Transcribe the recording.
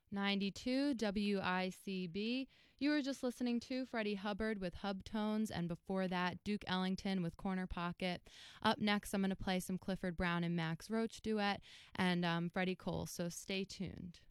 92 WICB. You were just listening to Freddie Hubbard with Hub Tones, and before that, Duke Ellington with Corner Pocket. Up next, I'm going to play some Clifford Brown and Max Roach duet and Freddie Cole, so stay tuned.